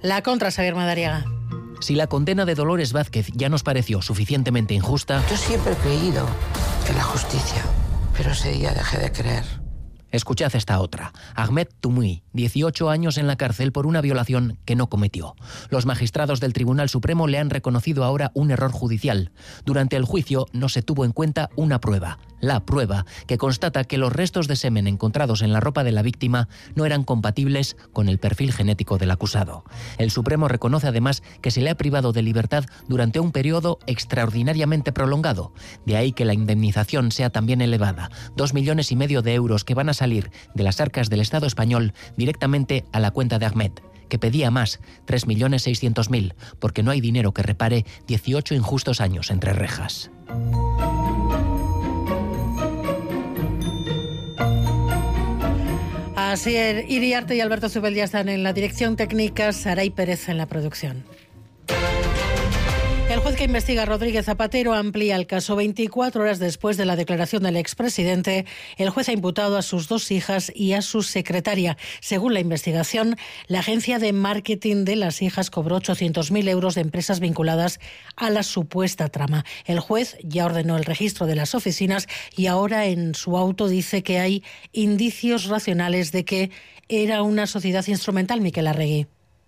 La contra, Xavier Madariaga. Si la condena de Dolores Vázquez ya nos pareció suficientemente injusta... Yo siempre he creído en la justicia, pero ese día dejé de creer. Escuchad esta otra. Ahmed Tumui, 18 años en la cárcel por una violación que no cometió. Los magistrados del Tribunal Supremo le han reconocido ahora un error judicial. Durante el juicio no se tuvo en cuenta una prueba, la prueba que constata que los restos de semen encontrados en la ropa de la víctima no eran compatibles con el perfil genético del acusado. El Supremo reconoce además que se le ha privado de libertad durante un periodo extraordinariamente prolongado. De ahí que la indemnización sea también elevada, 2,5 millones de euros que van a salir de las arcas del Estado español directamente a la cuenta de Ahmed, que pedía más, 3,6 millones, porque no hay dinero que repare 18 injustos años entre rejas. Asier Iriarte y Alberto Zubeldia están en la dirección técnica, Saray Pérez en la producción. El juez que investiga a Rodríguez Zapatero amplía el caso. 24 horas después de la declaración del expresidente, el juez ha imputado a sus 2 hijas y a su secretaria. Según la investigación, la agencia de marketing de las hijas cobró 800.000 euros de empresas vinculadas a la supuesta trama. El juez ya ordenó el registro de las oficinas y ahora en su auto dice que hay indicios racionales de que era una sociedad instrumental. Miquel Arregui.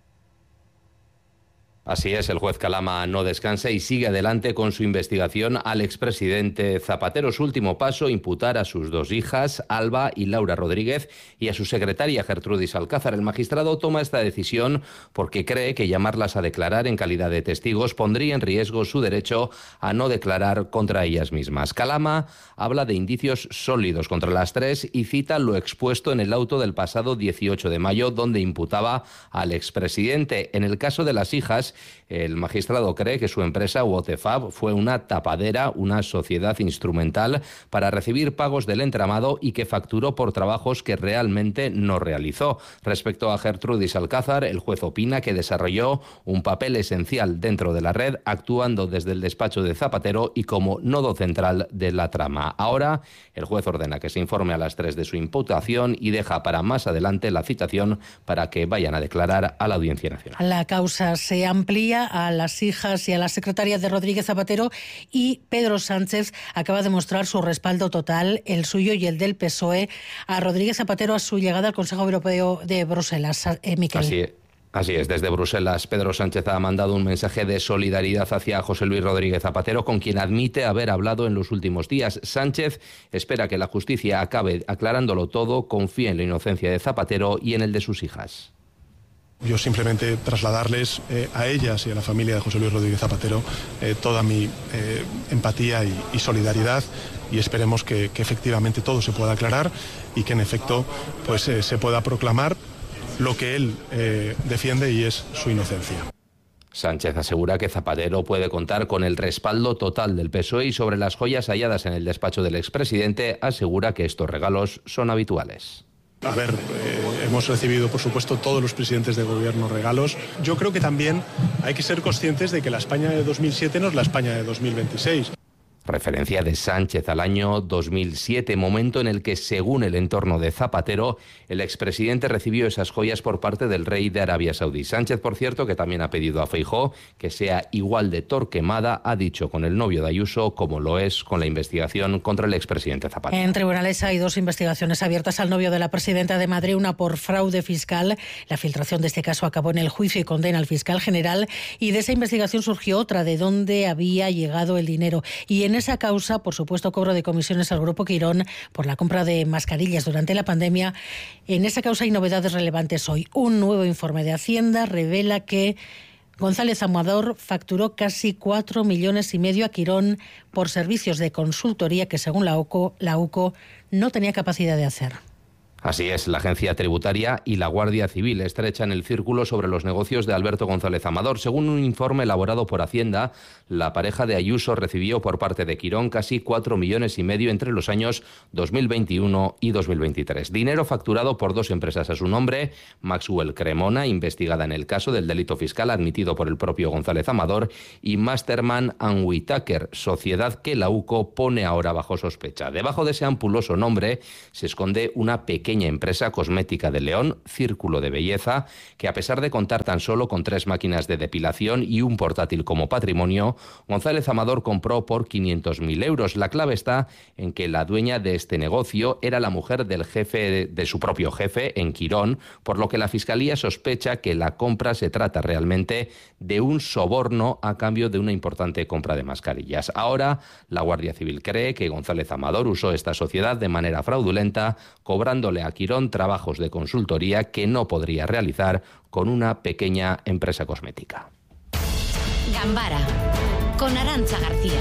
Así es, el juez Calama no descansa y sigue adelante con su investigación al expresidente Zapatero. Su último paso, imputar a sus 2 hijas, Alba y Laura Rodríguez, y a su secretaria Gertrudis Alcázar. El magistrado toma esta decisión porque cree que llamarlas a declarar en calidad de testigos pondría en riesgo su derecho a no declarar contra ellas mismas. Calama habla de indicios sólidos contra las 3 y cita lo expuesto en el auto del pasado 18 de mayo, donde imputaba al expresidente. En el caso de las hijas, el magistrado cree que su empresa Wotefab fue una tapadera, una sociedad instrumental para recibir pagos del entramado y que facturó por trabajos que realmente no realizó. Respecto a Gertrudis Alcázar, el juez opina que desarrolló un papel esencial dentro de la red, actuando desde el despacho de Zapatero y como nodo central de la trama. Ahora, el juez ordena que se informe a las 3 de su imputación y deja para más adelante la citación para que vayan a declarar a la Audiencia Nacional. La causa se amplía a las hijas y a la secretaria de Rodríguez Zapatero, y Pedro Sánchez acaba de mostrar su respaldo total, el suyo y el del PSOE, a Rodríguez Zapatero a su llegada al Consejo Europeo de Bruselas. Miquel. Así es, desde Bruselas, Pedro Sánchez ha mandado un mensaje de solidaridad hacia José Luis Rodríguez Zapatero, con quien admite haber hablado en los últimos días. Sánchez espera que la justicia acabe aclarándolo todo, confía en la inocencia de Zapatero y en el de sus hijas. Yo simplemente trasladarles a ellas y a la familia de José Luis Rodríguez Zapatero toda mi empatía y solidaridad, y esperemos que efectivamente todo se pueda aclarar y que en efecto pues se pueda proclamar lo que él defiende, y es su inocencia. Sánchez asegura que Zapatero puede contar con el respaldo total del PSOE, y sobre las joyas halladas en el despacho del expresidente asegura que estos regalos son habituales. A ver, hemos recibido, por supuesto, todos los presidentes de gobierno regalos. Yo creo que también hay que ser conscientes de que la España de 2007 no es la España de 2026. Referencia de Sánchez al año 2007, momento en el que, según el entorno de Zapatero, el expresidente recibió esas joyas por parte del rey de Arabia Saudí. Sánchez, por cierto, que también ha pedido a Feijóo que sea igual de torquemada, ha dicho con el novio de Ayuso, como lo es con la investigación contra el expresidente Zapatero. En tribunales hay 2 investigaciones abiertas al novio de la presidenta de Madrid, una por fraude fiscal. La filtración de este caso acabó en el juicio y condena al fiscal general, y de esa investigación surgió otra, de dónde había llegado el dinero. Y en esa causa, por supuesto, cobro de comisiones al Grupo Quirón por la compra de mascarillas durante la pandemia. En esa causa hay novedades relevantes hoy. Un nuevo informe de Hacienda revela que González Amador facturó casi 4,5 millones a Quirón por servicios de consultoría que, según la UCO, no tenía capacidad de hacer. Así es, la Agencia Tributaria y la Guardia Civil estrechan el círculo sobre los negocios de Alberto González Amador. Según un informe elaborado por Hacienda, la pareja de Ayuso recibió por parte de Quirón casi 4,5 millones entre los años 2021 y 2023. Dinero facturado por 2 empresas a su nombre: Maxwell Cremona, investigada en el caso del delito fiscal admitido por el propio González Amador, y Masterman & Whitaker, sociedad que la UCO pone ahora bajo sospecha. Debajo de ese ampuloso nombre se esconde una pequeña pequeña empresa cosmética de León, Círculo de Belleza, que a pesar de contar tan solo con 3 máquinas de depilación y un portátil como patrimonio, González Amador compró por 500.000 euros. La clave está en que la dueña de este negocio era la mujer del jefe de su propio jefe en Quirón, por lo que la Fiscalía sospecha que la compra se trata realmente de un soborno a cambio de una importante compra de mascarillas. Ahora, la Guardia Civil cree que González Amador usó esta sociedad de manera fraudulenta, cobrándole a Quirón trabajos de consultoría que no podría realizar con una pequeña empresa cosmética. Gambara, con Arantza García.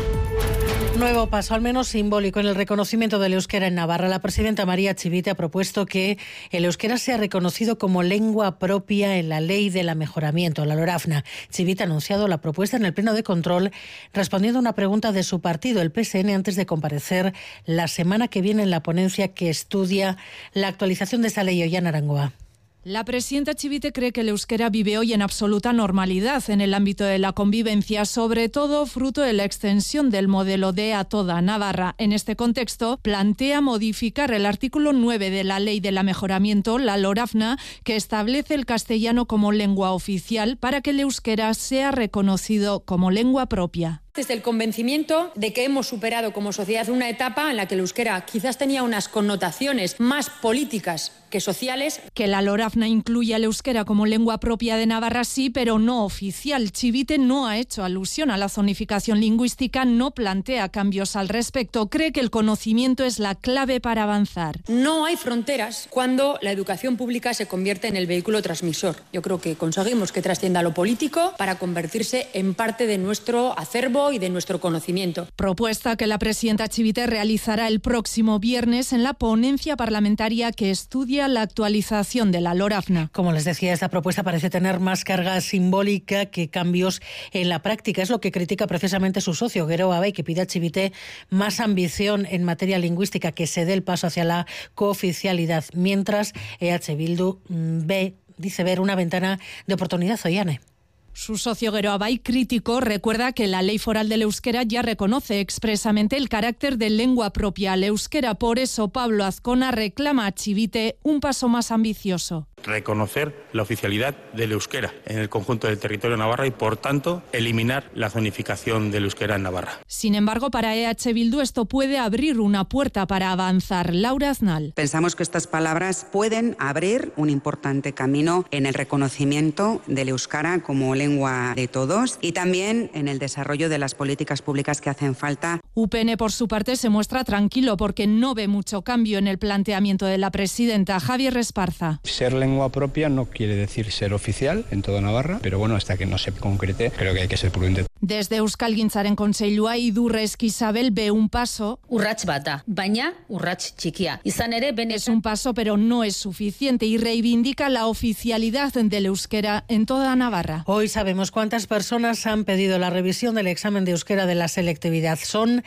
Nuevo paso, al menos simbólico, en el reconocimiento del euskera en Navarra. La presidenta María Chivite ha propuesto que el euskera sea reconocido como lengua propia en la Ley del Mejoramiento, la LORAFNA. Chivite ha anunciado la propuesta en el Pleno de Control, respondiendo a una pregunta de su partido, el PSN, antes de comparecer la semana que viene en la ponencia que estudia la actualización de esta ley. Ollán Arangoa. La presidenta Chivite cree que el euskera vive hoy en absoluta normalidad en el ámbito de la convivencia, sobre todo fruto de la extensión del modelo D a toda Navarra. En este contexto, plantea modificar el artículo 9 de la Ley del Mejoramiento, la LORAFNA, que establece el castellano como lengua oficial para que el euskera sea reconocido como lengua propia. Desde el convencimiento de que hemos superado como sociedad una etapa en la que el euskera quizás tenía unas connotaciones más políticas que sociales. Que la LORAFNA incluya el euskera como lengua propia de Navarra sí, pero no oficial. Chivite no ha hecho alusión a la zonificación lingüística, no plantea cambios al respecto. Cree que el conocimiento es la clave para avanzar. No hay fronteras cuando la educación pública se convierte en el vehículo transmisor. Yo creo que conseguimos que trascienda lo político para convertirse en parte de nuestro acervo y de nuestro conocimiento. Propuesta que la presidenta Chivite realizará el próximo viernes en la ponencia parlamentaria que estudia la actualización de la LORAFNA. Como les decía, esta propuesta parece tener más carga simbólica que cambios en la práctica. Es lo que critica precisamente su socio, Geroa Bay, que pide a Chivite más ambición en materia lingüística, que se dé el paso hacia la cooficialidad, mientras EH Bildu dice ver una ventana de oportunidad. Ollane. Su socio Geroa Bay, crítico, recuerda que la Ley Foral del Euskera ya reconoce expresamente el carácter de lengua propia al euskera. Por eso, Pablo Azcona reclama a Chivite un paso más ambicioso. Reconocer la oficialidad del euskera en el conjunto del territorio de Navarra y, por tanto, eliminar la zonificación del euskera en Navarra. Sin embargo, para EH Bildu esto puede abrir una puerta para avanzar. Laura Aznal. Pensamos que estas palabras pueden abrir un importante camino en el reconocimiento del euskara como lengua de todos y también en el desarrollo de las políticas públicas que hacen falta. UPN, por su parte, se muestra tranquilo porque no ve mucho cambio en el planteamiento de la presidenta. Javier Esparza. Ser lengua propia no quiere decir ser oficial en toda Navarra, pero bueno, hasta que no se concrete, creo que hay que ser prudente. Desde Euskalgintzaren Kontseilua Idurrez Isabel ve un paso. Urrats bat da, baina urrats txikia. Izan ere, es un paso, pero no es suficiente y reivindica la oficialidad del euskera en toda Navarra. Hoy sabemos cuántas personas han pedido la revisión del examen de euskera de la selectividad. Son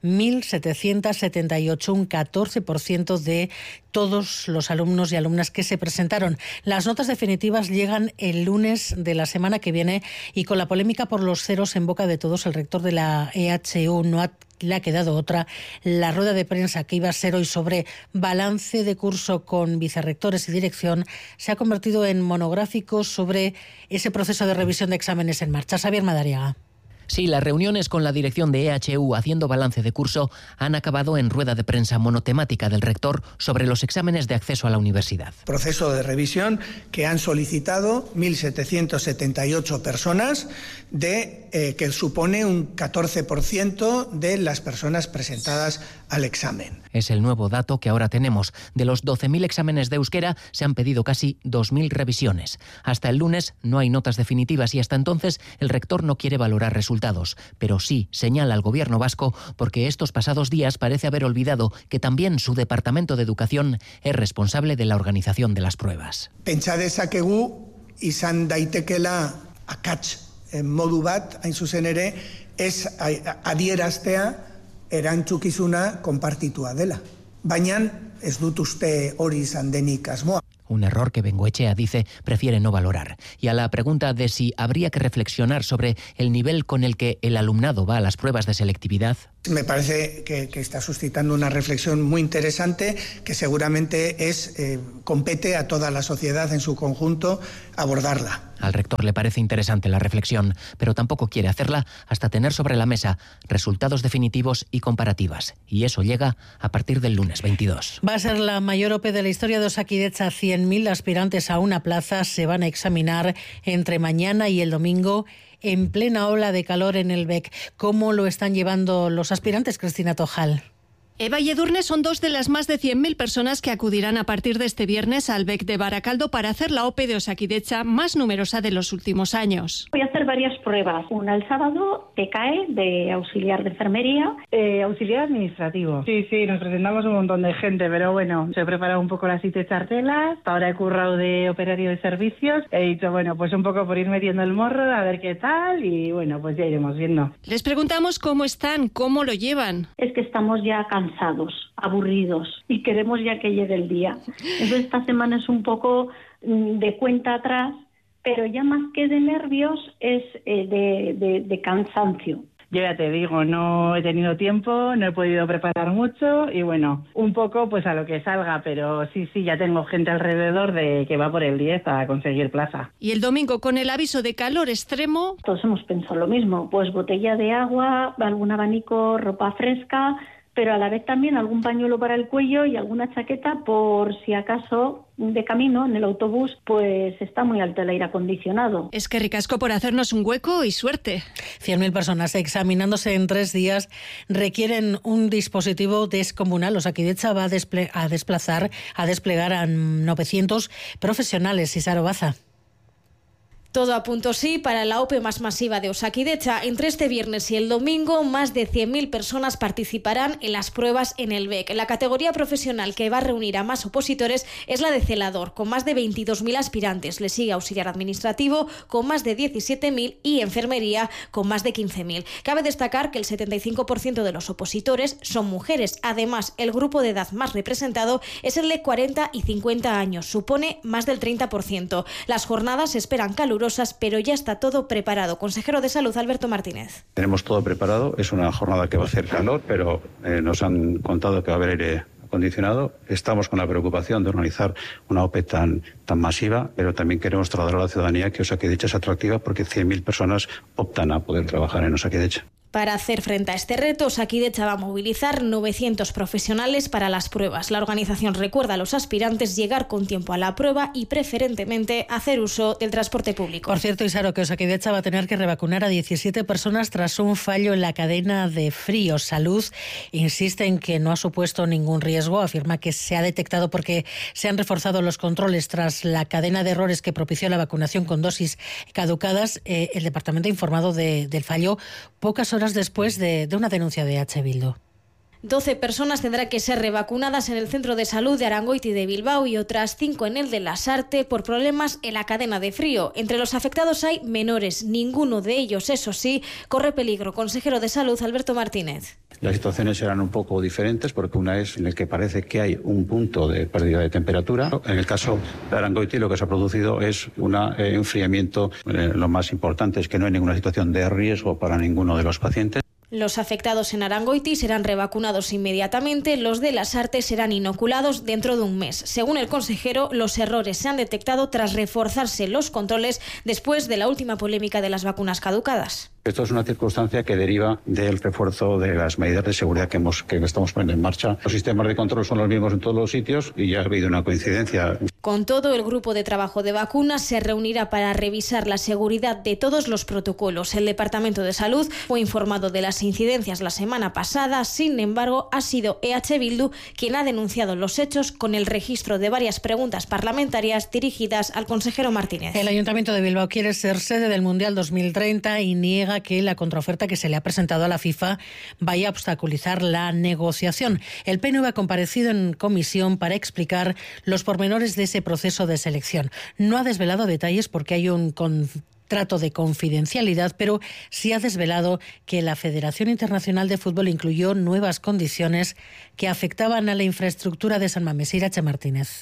1.778, un 14% de todos los alumnos y alumnas que se presentaron. Las notas definitivas llegan el lunes de la semana que viene y con la polémica por los ceros en boca de todos, el rector de la EHU no le ha quedado otra. La rueda de prensa que iba a ser hoy sobre balance de curso con vicerrectores y dirección se ha convertido en monográfico sobre ese proceso de revisión de exámenes en marcha. Xavier Madariaga. Sí, las reuniones con la dirección de EHU haciendo balance de curso han acabado en rueda de prensa monotemática del rector sobre los exámenes de acceso a la universidad. Proceso de revisión que han solicitado 1.778 personas, que supone un 14% de las personas presentadas al examen. Es el nuevo dato que ahora tenemos. De los 12.000 exámenes de euskera se han pedido casi 2.000 revisiones. Hasta el lunes no hay notas definitivas y hasta entonces el rector no quiere valorar resultados, pero sí señala al gobierno vasco porque estos pasados días parece haber olvidado que también su departamento de educación es responsable de la organización de las pruebas. Pentsa dezakegu izan daitekela akats modu bat, hain zuzen ere, ez adieraztea erantzukizuna konpartitua dela. Baina ez dut uste hori izan denik asmoa. Un error que Bengoechea dice prefiere no valorar. Y a la pregunta de si habría que reflexionar sobre el nivel con el que el alumnado va a las pruebas de selectividad. Me parece que está suscitando una reflexión muy interesante que seguramente compete a toda la sociedad en su conjunto abordarla. Al rector le parece interesante la reflexión, pero tampoco quiere hacerla hasta tener sobre la mesa resultados definitivos y comparativas. Y eso llega a partir del lunes 22. Va a ser la mayor OPE de la historia de Osakidetza. 100.000 aspirantes a una plaza se van a examinar entre mañana y el domingo en plena ola de calor en el BEC. ¿Cómo lo están llevando los aspirantes, Cristina Tojal? Eva y Edurne son dos de las más de 100.000 personas que acudirán a partir de este viernes al BEC de Baracaldo para hacer la OPE de Osakidetza más numerosa de los últimos años. Voy a hacer varias pruebas. Una el sábado, TKE, de auxiliar de enfermería. Auxiliar administrativo. Sí, nos presentamos un montón de gente, pero bueno, se he preparado un poco las chartelas. Ahora he currado de operario de servicios. He dicho, bueno, pues un poco por ir metiendo el morro, a ver qué tal, y bueno, pues ya iremos viendo. Les preguntamos cómo están, cómo lo llevan. Es que estamos ya cansados, aburridos y queremos ya que llegue el día. Entonces esta semana es un poco de cuenta atrás, pero ya más que de nervios es de cansancio. Yo ya te digo, no he tenido tiempo, no he podido preparar mucho y bueno, un poco pues a lo que salga, pero sí, ya tengo gente alrededor de que va por el 10 a conseguir plaza. Y el domingo, con el aviso de calor extremo... Todos hemos pensado lo mismo, pues botella de agua, algún abanico, ropa fresca, pero a la vez también algún pañuelo para el cuello y alguna chaqueta por si acaso de camino en el autobús pues está muy alto el aire acondicionado. Es que ricasco por hacernos un hueco y suerte. 100.000 personas examinándose en 3 días requieren un dispositivo descomunal. Osakidetza va a desplegar a 900 profesionales. Isaro Baza. Todo a punto sí para la OPE más masiva de Osakidetza. Entre este viernes y el domingo, más de 100.000 personas participarán en las pruebas en el BEC. La categoría profesional que va a reunir a más opositores es la de celador, con más de 22.000 aspirantes. Le sigue auxiliar administrativo, con más de 17.000, y enfermería, con más de 15.000. Cabe destacar que el 75% de los opositores son mujeres. Además, el grupo de edad más representado es el de 40 y 50 años. Supone más del 30%. Las jornadas se esperan calurosas, pero ya está todo preparado. Consejero de Salud, Alberto Martínez. Tenemos todo preparado. Es una jornada que va a hacer calor, pero nos han contado que va a haber aire acondicionado. Estamos con la preocupación de organizar una OPE tan masiva, pero también queremos trasladar a la ciudadanía que Osakidetza es atractiva porque 100.000 personas optan a poder trabajar en Osakidetza. Para hacer frente a este reto, Osakidetza va a movilizar 900 profesionales para las pruebas. La organización recuerda a los aspirantes llegar con tiempo a la prueba y preferentemente hacer uso del transporte público. Por cierto, Isaro, que Osakidetza va a tener que revacunar a 17 personas tras un fallo en la cadena de frío. Salud insiste en que no ha supuesto ningún riesgo. Afirma que se ha detectado porque se han reforzado los controles tras la cadena de errores que propició la vacunación con dosis caducadas. El departamento ha informado del fallo pocas horas después de una denuncia de H. Bildu. 12 personas tendrán que ser revacunadas en el centro de salud de Arangoiti de Bilbao y otras 5 en el de Lasarte por problemas en la cadena de frío. Entre los afectados hay menores. Ninguno de ellos, eso sí, corre peligro. Consejero de Salud, Alberto Martínez. Las situaciones serán un poco diferentes porque una es en el que parece que hay un punto de pérdida de temperatura. En el caso de Arangoiti lo que se ha producido es un enfriamiento. Lo más importante es que no hay ninguna situación de riesgo para ninguno de los pacientes. Los afectados en Arangoiti serán revacunados inmediatamente, los de Lasarte serán inoculados dentro de un mes. Según el consejero, los errores se han detectado tras reforzarse los controles después de la última polémica de las vacunas caducadas. Esto es una circunstancia que deriva del refuerzo de las medidas de seguridad que estamos poniendo en marcha. Los sistemas de control son los mismos en todos los sitios y ya ha habido una coincidencia. Con todo, el grupo de trabajo de vacunas se reunirá para revisar la seguridad de todos los protocolos. El Departamento de Salud fue informado de las incidencias la semana pasada. Sin embargo, ha sido EH Bildu quien ha denunciado los hechos con el registro de varias preguntas parlamentarias dirigidas al consejero Martínez. El Ayuntamiento de Bilbao quiere ser sede del Mundial 2030 y niega que la contraoferta que se le ha presentado a la FIFA vaya a obstaculizar la negociación. El PNV ha comparecido en comisión para explicar los pormenores de ese proceso de selección. No ha desvelado detalles porque hay un contrato de confidencialidad, pero sí ha desvelado que la Federación Internacional de Fútbol incluyó nuevas condiciones que afectaban a la infraestructura de San Mamés. Irache Martínez.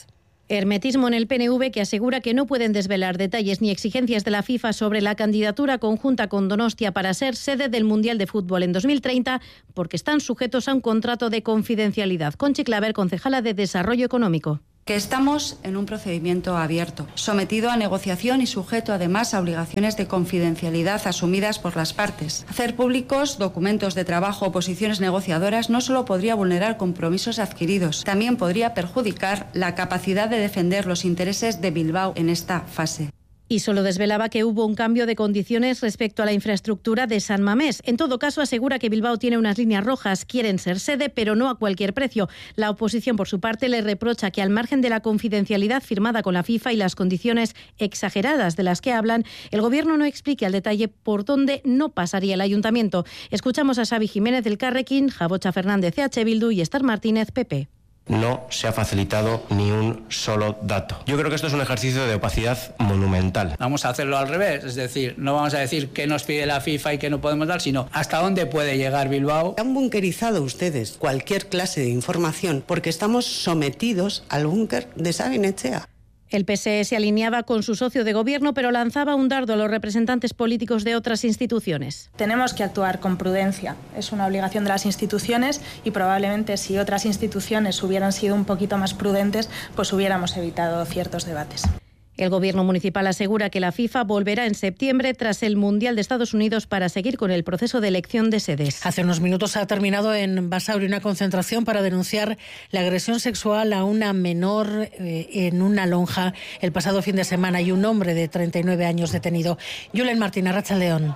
Hermetismo en el PNV, que asegura que no pueden desvelar detalles ni exigencias de la FIFA sobre la candidatura conjunta con Donostia para ser sede del Mundial de Fútbol en 2030, porque están sujetos a un contrato de confidencialidad. Conchi Claver, concejala de Desarrollo Económico. Que estamos en un procedimiento abierto, sometido a negociación y sujeto además a obligaciones de confidencialidad asumidas por las partes. Hacer públicos documentos de trabajo o posiciones negociadoras no solo podría vulnerar compromisos adquiridos, también podría perjudicar la capacidad de defender los intereses de Bilbao en esta fase. Y solo desvelaba que hubo un cambio de condiciones respecto a la infraestructura de San Mamés. En todo caso, asegura que Bilbao tiene unas líneas rojas, quieren ser sede, pero no a cualquier precio. La oposición, por su parte, le reprocha que al margen de la confidencialidad firmada con la FIFA y las condiciones exageradas de las que hablan, el Gobierno no explique al detalle por dónde no pasaría el Ayuntamiento. Escuchamos a Xavi Jiménez del Carrequín, Jabocha Fernández CH Bildu y Esther Martínez PP. No se ha facilitado ni un solo dato. Yo creo que esto es un ejercicio de opacidad monumental. Vamos a hacerlo al revés, es decir, no vamos a decir qué nos pide la FIFA y qué no podemos dar, sino hasta dónde puede llegar Bilbao. Han bunkerizado ustedes cualquier clase de información porque estamos sometidos al búnker de Sabin Etxea. El PSE se alineaba con su socio de gobierno, pero lanzaba un dardo a los representantes políticos de otras instituciones. Tenemos que actuar con prudencia. Es una obligación de las instituciones y probablemente si otras instituciones hubieran sido un poquito más prudentes, pues hubiéramos evitado ciertos debates. El Gobierno municipal asegura que la FIFA volverá en septiembre tras el Mundial de Estados Unidos para seguir con el proceso de elección de sedes. Hace unos minutos ha terminado en Basauri una concentración para denunciar la agresión sexual a una menor en una lonja el pasado fin de semana y un hombre de 39 años detenido. Julen Martín, Arratsaldeon.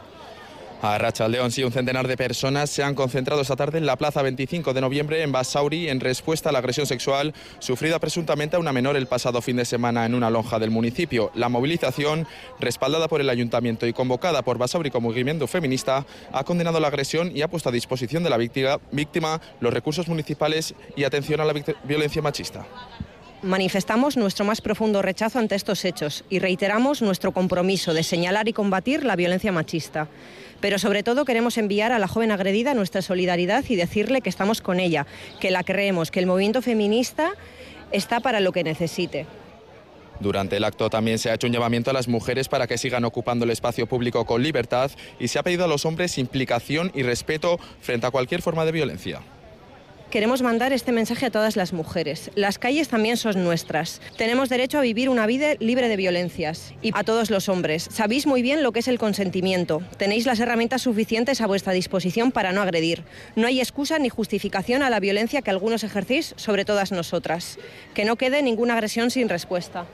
A Arratsaldeon, sí, un centenar de personas se han concentrado esta tarde en la plaza 25 de noviembre en Basauri en respuesta a la agresión sexual sufrida presuntamente a una menor el pasado fin de semana en una lonja del municipio. La movilización, respaldada por el ayuntamiento y convocada por Basauri como movimiento feminista, ha condenado la agresión y ha puesto a disposición de la víctima los recursos municipales y atención a la violencia machista. Manifestamos nuestro más profundo rechazo ante estos hechos y reiteramos nuestro compromiso de señalar y combatir la violencia machista. Pero sobre todo queremos enviar a la joven agredida nuestra solidaridad y decirle que estamos con ella, que la creemos, que el movimiento feminista está para lo que necesite. Durante el acto también se ha hecho un llamamiento a las mujeres para que sigan ocupando el espacio público con libertad y se ha pedido a los hombres implicación y respeto frente a cualquier forma de violencia. Queremos mandar este mensaje a todas las mujeres. Las calles también son nuestras. Tenemos derecho a vivir una vida libre de violencias. Y a todos los hombres, sabéis muy bien lo que es el consentimiento. Tenéis las herramientas suficientes a vuestra disposición para no agredir. No hay excusa ni justificación a la violencia que algunos ejercís sobre todas nosotras. Que no quede ninguna agresión sin respuesta.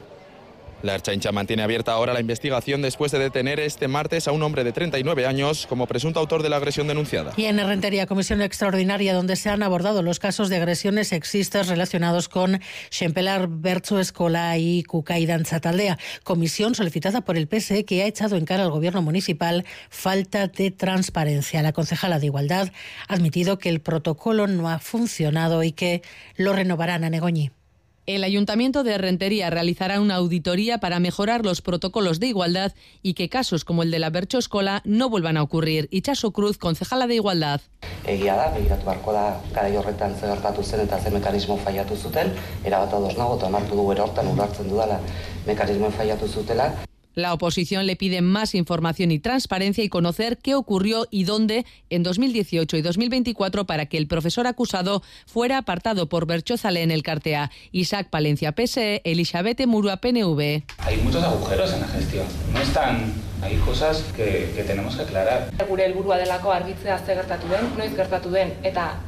La Ertzaintza mantiene abierta ahora la investigación después de detener este martes a un hombre de 39 años como presunto autor de la agresión denunciada. Y en Errentería, comisión extraordinaria donde se han abordado los casos de agresiones sexistas relacionados con Xenpelar Bertso Escola y Kukai Dantza Taldea. Comisión solicitada por el PSE que ha echado en cara al gobierno municipal falta de transparencia. La concejala de Igualdad ha admitido que el protocolo no ha funcionado y que lo renovarán a Negoñi. El Ayuntamiento de Errentería realizará una auditoría para mejorar los protocolos de igualdad y que casos como el de la Bertso Eskola no vuelvan a ocurrir. Itxaso Cruz, concejala de Igualdad. Egia da, begiratu beharko da garai horretan zer gertatu zen eta ze mekanismo faiatu zuten, erabat ados nago eta onartu dugu ere hortan ulertzen dudala mekanismoen faiatu zutela. La oposición le pide más información y transparencia y conocer qué ocurrió y dónde en 2018 y 2024 para que el profesor acusado fuera apartado por Bertsozale el Cartea. Isaac Palencia, PSE, Elizabeth Murua, PNV. Hay muchos agujeros en la gestión. No están... Hay cosas que tenemos que aclarar. Gure helburua delako argitzea ze gertatu den, noiz gertatu den eta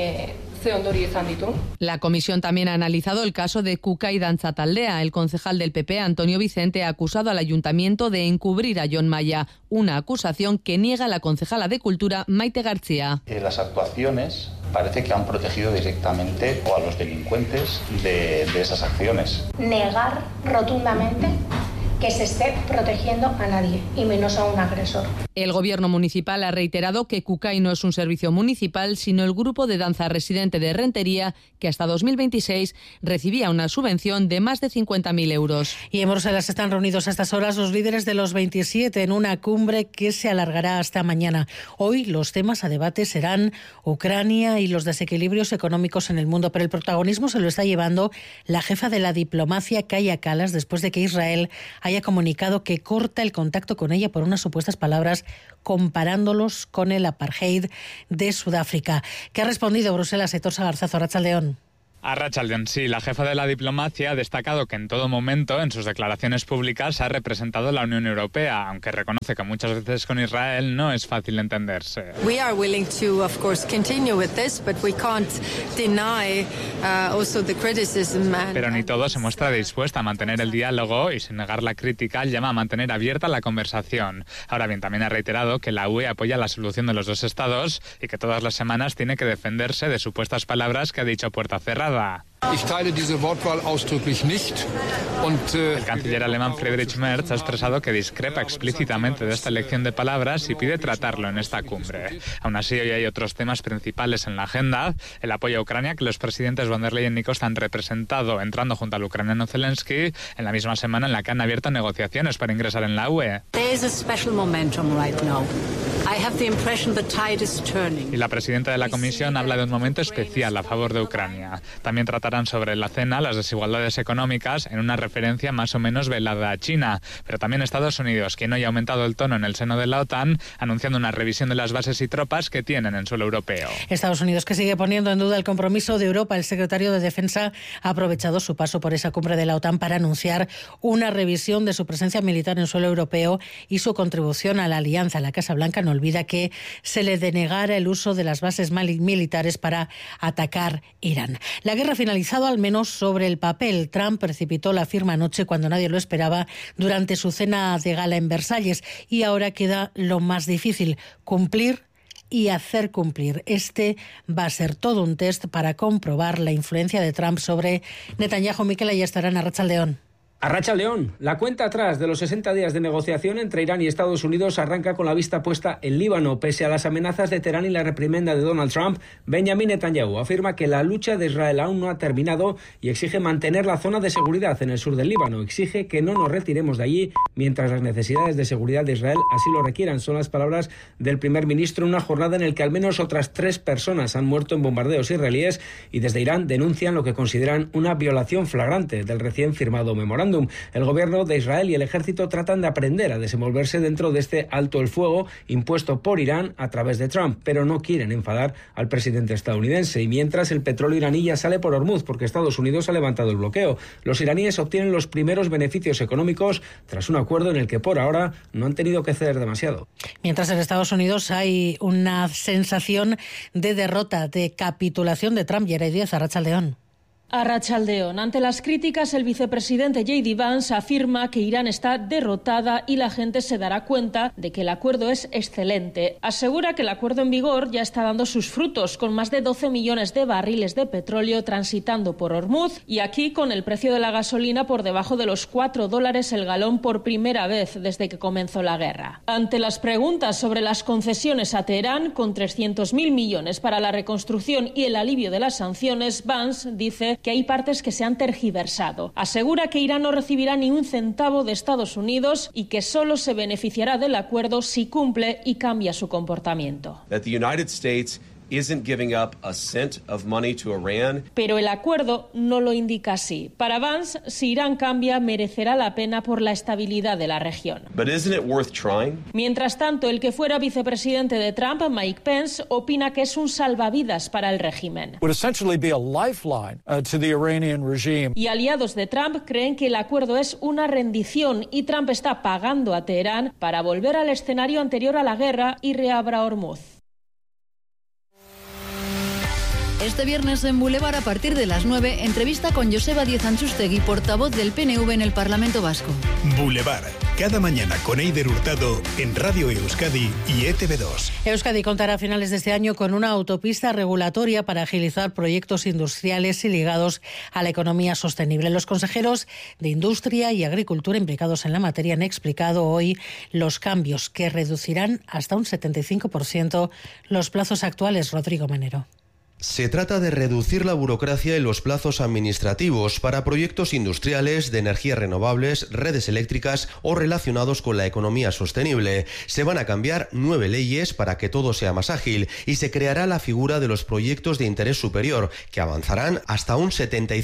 La comisión también ha analizado el caso de Kukai Dantza Taldea. El concejal del PP, Antonio Vicente, ha acusado al ayuntamiento de encubrir a Jon Maya, una acusación que niega la concejala de Cultura, Maite García. Las actuaciones parece que han protegido directamente a los delincuentes de esas acciones. Negar rotundamente que se esté protegiendo a nadie, y menos a un agresor. El gobierno municipal ha reiterado que Cucay no es un servicio municipal, sino el grupo de danza residente de Rentería, que hasta 2026 recibía una subvención de más de 50.000 euros. Y en Bruselas están reunidos a estas horas los líderes de los 27 en una cumbre que se alargará hasta mañana. Hoy los temas a debate serán Ucrania y los desequilibrios económicos en el mundo, pero el protagonismo se lo está llevando la jefa de la diplomacia, Kaja Kallas, después de que Israel haya comunicado que corta el contacto con ella por unas supuestas palabras comparándolos con el apartheid de Sudáfrica. ¿Qué ha respondido Bruselas? Aitor Sagarzazo, Arratsaldeon. Arratsaldeon, sí, la jefa de la diplomacia ha destacado que en todo momento, en sus declaraciones públicas, ha representado a la Unión Europea, aunque reconoce que muchas veces con Israel no es fácil entenderse. We are willing to, of course, continue with this, but we can't deny also the criticism. Pero ni todo se muestra dispuesta a mantener el diálogo y, sin negar la crítica, llama a mantener abierta la conversación. Ahora bien, también ha reiterado que la UE apoya la solución de los dos estados y que todas las semanas tiene que defenderse de supuestas palabras que ha dicho a puerta cerrada. El canciller alemán Friedrich Merz ha expresado que discrepa explícitamente de esta elección de palabras y pide tratarlo en esta cumbre. Aún así, hoy hay otros temas principales en la agenda. El apoyo a Ucrania, que los presidentes von der Leyen y Nicosta han representado entrando junto al ucraniano Zelensky en la misma semana en la que han abierto negociaciones para ingresar en la UE. Y la presidenta de la Comisión habla de un momento especial a favor de Ucrania. También tratarán sobre la cena las desigualdades económicas en una referencia más o menos velada a China. Pero también Estados Unidos, quien hoy ha aumentado el tono en el seno de la OTAN, anunciando una revisión de las bases y tropas que tienen en suelo europeo. Estados Unidos, que sigue poniendo en duda el compromiso de Europa. El secretario de Defensa ha aprovechado su paso por esa cumbre de la OTAN para anunciar una revisión de su presencia militar en suelo europeo y su contribución a la alianza. La Casa Blanca no olvida que se le denegara el uso de las bases militares para atacar Irán. La guerra ha finalizado, al menos sobre el papel. Trump precipitó la firma anoche cuando nadie lo esperaba durante su cena de gala en Versalles, y ahora queda lo más difícil: cumplir y hacer cumplir. Este va a ser todo un test para comprobar la influencia de Trump sobre Netanyahu. Mikel Ayestarán, Arratsaldeon. Arratsaldeon, la cuenta atrás de los 60 días de negociación entre Irán y Estados Unidos arranca con la vista puesta en Líbano. Pese a las amenazas de Teherán y la reprimenda de Donald Trump, Benjamin Netanyahu afirma que la lucha de Israel aún no ha terminado y exige mantener la zona de seguridad en el sur del Líbano. Exige que no nos retiremos de allí mientras las necesidades de seguridad de Israel así lo requieran. Son las palabras del primer ministro en una jornada en la que al menos otras 3 personas han muerto en bombardeos israelíes, y desde Irán denuncian lo que consideran una violación flagrante del recién firmado memorándum. El gobierno de Israel y el ejército tratan de aprender a desenvolverse dentro de este alto el fuego impuesto por Irán a través de Trump, pero no quieren enfadar al presidente estadounidense. Y mientras, el petróleo iraní ya sale por Hormuz porque Estados Unidos ha levantado el bloqueo. Los iraníes obtienen los primeros beneficios económicos tras un acuerdo en el que por ahora no han tenido que ceder demasiado. Mientras, en Estados Unidos hay una sensación de derrota, de capitulación de Trump. Yeray Díaz, Arratsaldeon. Arratsaldeon. Ante las críticas, el vicepresidente J.D. Vance afirma que Irán está derrotada y la gente se dará cuenta de que el acuerdo es excelente. Asegura que el acuerdo en vigor ya está dando sus frutos, con más de 12 millones de barriles de petróleo transitando por Hormuz, y aquí con el precio de la gasolina por debajo de los $4 el galón por primera vez desde que comenzó la guerra. Ante las preguntas sobre las concesiones a Teherán, con 300.000 millones para la reconstrucción y el alivio de las sanciones, Vance dice que hay partes que se han tergiversado. Asegura que Irán no recibirá ni un centavo de Estados Unidos y que solo se beneficiará del acuerdo si cumple y cambia su comportamiento. Pero el acuerdo no lo indica así. Para Vance, si Irán cambia, merecerá la pena por la estabilidad de la región. Mientras tanto, el que fuera vicepresidente de Trump, Mike Pence, opina que es un salvavidas para el régimen. Y aliados de Trump creen que el acuerdo es una rendición y Trump está pagando a Teherán para volver al escenario anterior a la guerra y reabra Hormuz. Este viernes en Boulevard, a partir de las 9, entrevista con Joseba Díez Antxustegui, portavoz del PNV en el Parlamento Vasco. Boulevard. Cada mañana con Eider Hurtado en Radio Euskadi y ETV2. Euskadi contará a finales de este año con una autopista regulatoria para agilizar proyectos industriales y ligados a la economía sostenible. Los consejeros de Industria y Agricultura implicados en la materia han explicado hoy los cambios que reducirán hasta un 75% los plazos actuales. Rodrigo Manero. Se trata de reducir la burocracia y los plazos administrativos para proyectos industriales de energías renovables, redes eléctricas o relacionados con la economía sostenible. Se van a cambiar 9 leyes para que todo sea más ágil y se creará la figura de los proyectos de interés superior, que avanzarán hasta un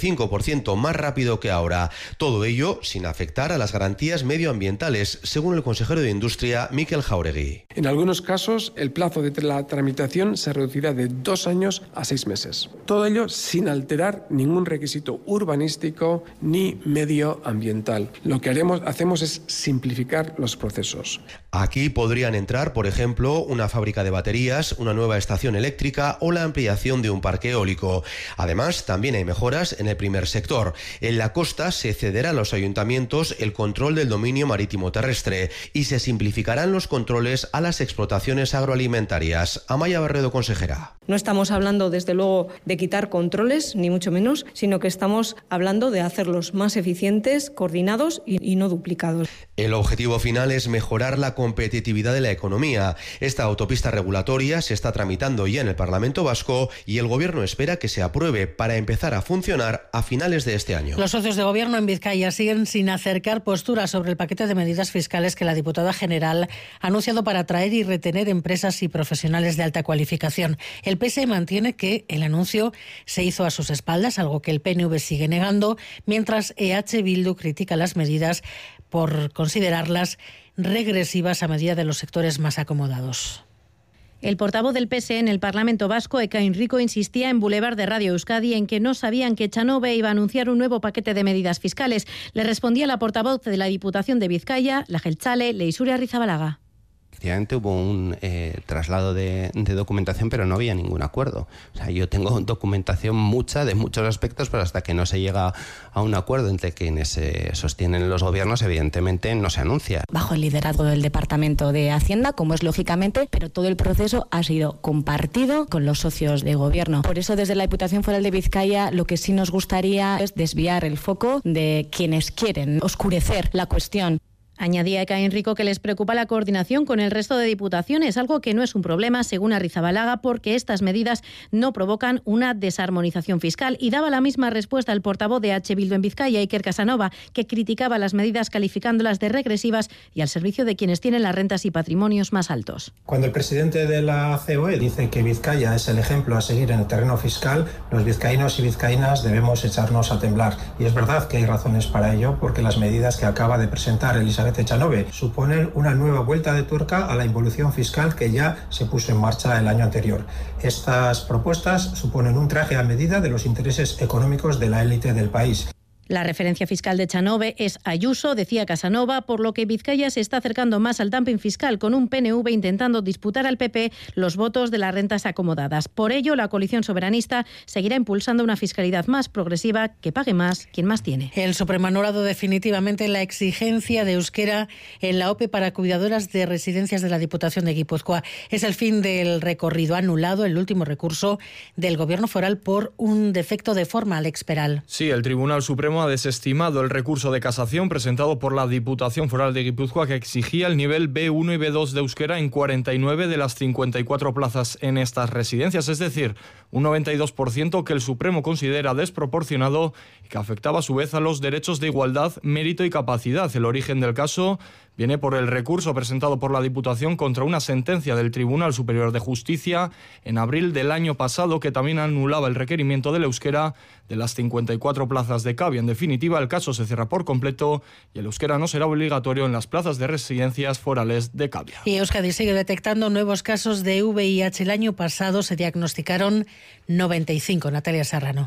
75% más rápido que ahora. Todo ello sin afectar a las garantías medioambientales, según el consejero de Industria, Mikel Jauregui. En algunos casos, el plazo de la tramitación se reducirá de 2 años a 6 meses. Todo ello sin alterar ningún requisito urbanístico ni medioambiental. Lo que hacemos es simplificar los procesos. Aquí podrían entrar, por ejemplo, una fábrica de baterías, una nueva estación eléctrica o la ampliación de un parque eólico. Además, también hay mejoras en el primer sector. En la costa se cederá a los ayuntamientos el control del dominio marítimo terrestre y se simplificarán los controles a las explotaciones agroalimentarias. Amaya Barredo, consejera. No estamos hablando, desde luego, de quitar controles, ni mucho menos, sino que estamos hablando de hacerlos más eficientes, coordinados y no duplicados. El objetivo final es mejorar la competitividad de la economía. Esta autopista regulatoria se está tramitando ya en el Parlamento Vasco y el Gobierno espera que se apruebe para empezar a funcionar a finales de este año. Los socios de Gobierno en Vizcaya siguen sin acercar postura sobre el paquete de medidas fiscales que la diputada general ha anunciado para atraer y retener empresas y profesionales de alta cualificación. El PSE mantiene que el anuncio se hizo a sus espaldas, algo que el PNV sigue negando, mientras EH Bildu critica las medidas por considerarlas regresivas a medida de los sectores más acomodados. El portavoz del PSE en el Parlamento Vasco, Ekain Rico, insistía en Boulevard de Radio Euskadi en que no sabían que Echanove iba a anunciar un nuevo paquete de medidas fiscales. Le respondía la portavoz de la Diputación de Vizcaya, la jeltzale Leixuri Arrizabalaga. Efectivamente hubo un traslado de documentación, pero no había ningún acuerdo. O sea, yo tengo documentación mucha de muchos aspectos, pero hasta que no se llega a un acuerdo entre quienes se sostienen los gobiernos, evidentemente no se anuncia. Bajo el liderazgo del Departamento de Hacienda, como es lógicamente, pero todo el proceso ha sido compartido con los socios de gobierno. Por eso, desde la Diputación Foral de Vizcaya, lo que sí nos gustaría es desviar el foco de quienes quieren oscurecer la cuestión. Añadía Ekain Rico que les preocupa la coordinación con el resto de diputaciones, algo que no es un problema, según Arrizabalaga, porque estas medidas no provocan una desarmonización fiscal. Y daba la misma respuesta el portavoz de EH Bildu en Vizcaya, Iker Casanova, que criticaba las medidas calificándolas de regresivas y al servicio de quienes tienen las rentas y patrimonios más altos. Cuando el presidente de la COE dice que Vizcaya es el ejemplo a seguir en el terreno fiscal, los vizcaínos y vizcaínas debemos echarnos a temblar. Y es verdad que hay razones para ello, porque las medidas que acaba de presentar Elizabeth Echanove suponen una nueva vuelta de tuerca a la involución fiscal que ya se puso en marcha el año anterior. Estas propuestas suponen un traje a medida de los intereses económicos de la élite del país. La referencia fiscal de Echanove es Ayuso, decía Casanova, por lo que Vizcaya se está acercando más al dumping fiscal, con un PNV intentando disputar al PP los votos de las rentas acomodadas. Por ello, la coalición soberanista seguirá impulsando una fiscalidad más progresiva, que pague más quien más tiene. El Supremo ha anulado definitivamente la exigencia de euskera en la OPE para cuidadoras de residencias de la Diputación de Guipúzcoa. Es el fin del recorrido. Ha anulado el último recurso del Gobierno foral por un defecto de forma. Alex Peral. Sí, el Tribunal Supremo ha desestimado el recurso de casación presentado por la Diputación Foral de Guipúzcoa, que exigía el nivel B1 y B2 de euskera en 49 de las 54 plazas en estas residencias, es decir, un 92% que el Supremo considera desproporcionado y que afectaba a su vez a los derechos de igualdad, mérito y capacidad. El origen del caso viene por el recurso presentado por la Diputación contra una sentencia del Tribunal Superior de Justicia en abril del año pasado, que también anulaba el requerimiento del euskera de las 54 plazas de Cavia. En definitiva, el caso se cierra por completo y el euskera no será obligatorio en las plazas de residencias forales de Cavia. Y Euskadi sigue detectando nuevos casos de VIH. El año pasado se diagnosticaron 95. Natalia Serrano.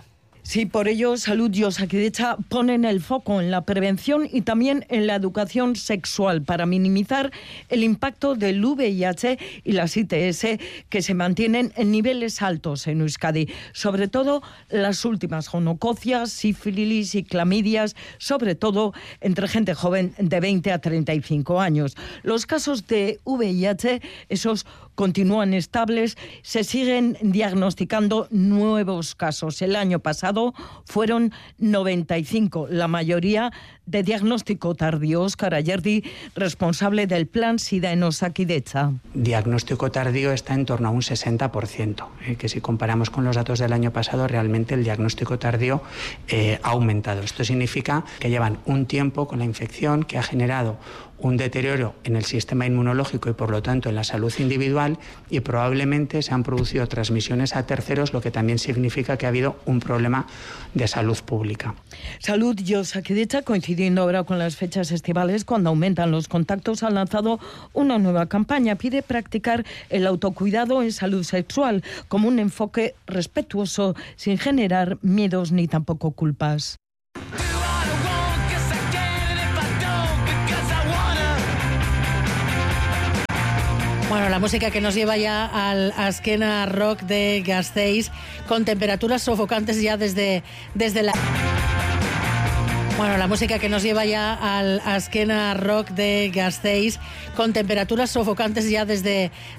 Sí, por ello Salud y Osakidetza ponen el foco en la prevención y también en la educación sexual para minimizar el impacto del VIH y las ITS que se mantienen en niveles altos en Euskadi, sobre todo las últimas, gonococias, sífilis y clamidias, sobre todo entre gente joven de 20 a 35 años. Los casos de VIH, esos continúan estables, se siguen diagnosticando nuevos casos. El año pasado fueron 95, la mayoría de diagnóstico tardío. Óscar Ayerdi, responsable del Plan SIDA en Osakidetza. Diagnóstico tardío está en torno a un 60%, que si comparamos con los datos del año pasado, realmente el diagnóstico tardío ha aumentado. Esto significa que llevan un tiempo con la infección que ha generado un deterioro en el sistema inmunológico y por lo tanto en la salud individual, y probablemente se han producido transmisiones a terceros, lo que también significa que ha habido un problema de salud pública. Salud y Osakidetza, coincidiendo ahora con las fechas estivales, cuando aumentan los contactos, han lanzado una nueva campaña. Pide practicar el autocuidado en salud sexual como un enfoque respetuoso, sin generar miedos ni tampoco culpas. Bueno, la música que nos lleva ya al Azkena Rock de Gasteiz, con temperaturas sofocantes ya desde la... Bueno, la música que nos lleva ya al Azkena Rock de Gasteiz, con temperaturas sofocantes ya desde